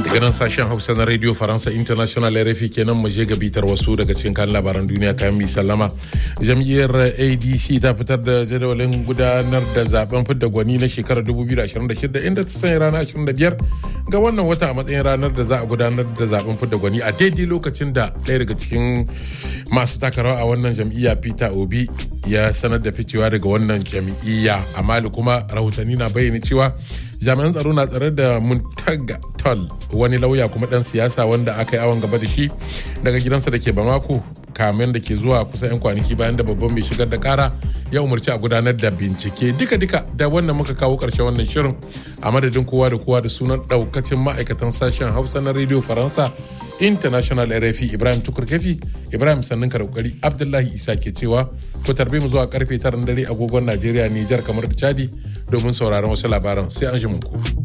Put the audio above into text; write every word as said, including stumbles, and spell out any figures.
daga nan sashen Hausa na Radio Faransa International R F I kenan mu je ga bitar wasu daga cikin kan labaran duniya kayan mi sallama. Jam'iyyar A D C ta fitar da jadawalin gudanar da zaben fidda gwani na shekarar dubu biyu da ashirin da shida inda ta sanya ranar ashirin da biyar ga wannan wata a matsayin ranar da za a gudanar da zaben fidda gwani a daidai lokacin da ɗaya daga cikin masu takarawa a wannan jam'iyya Peter Obi ya sanar da ficewa daga wannan jam'iyya. A Mali kuma rahotanni na bayyana cewa jami'an tsaro na tsare da Muntaga Tall, wani lauya kuma dan siyasa wanda aka yi awon gaba da shi daga gidansa da ke Bamako kamen da ke zuwa kusa 'yan kwanaki bayan da babban mai shigar da kara ya umarci a gudanar da bincike. Duka-duka da wannan muka kawo ƙarshen wannan shirin a madadin kowa da kowa da sunan ɗaukacin ma'aikatan sashen Hausa na Radio Faransa International R F I. Ibrahim Tukur Kefi, Ibrahim sannin kokari, Abdullahi Isa ke cewa ku tarbe mu zuwa karfe tara dare agogon Najeriya, Nijar kamar da Chadi domin sauraron wasu labaran sai an ji muku.